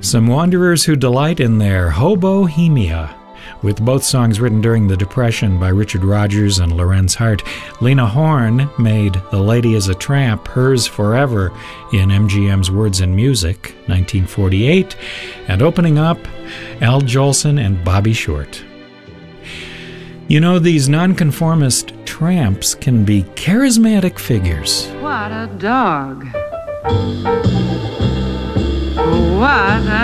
Some wanderers who delight in their hobohemia, with both songs written during the Depression by Richard Rodgers and Lorenz Hart. Lena Horne made The Lady is a Tramp hers forever in MGM's Words and Music, 1948, and opening up, Al Jolson and Bobby Short. You know, these nonconformist tramps can be charismatic figures. What a dog. What a